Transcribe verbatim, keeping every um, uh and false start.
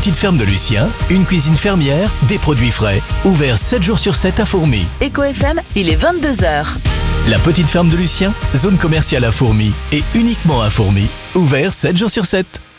petite ferme de Lucien, une cuisine fermière, des produits frais. Ouvert sept jours sur sept à Fourmies. Eco F M, il est vingt-deux heures. La petite ferme de Lucien, zone commerciale à Fourmies et uniquement à Fourmies. Ouvert sept jours sur sept.